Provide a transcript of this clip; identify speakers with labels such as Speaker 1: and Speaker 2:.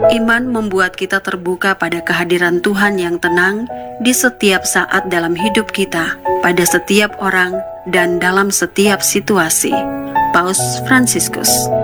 Speaker 1: Iman membuat kita terbuka pada kehadiran Tuhan yang tenang di setiap saat dalam hidup kita, pada setiap orang, dan dalam setiap situasi. Paus Fransiskus.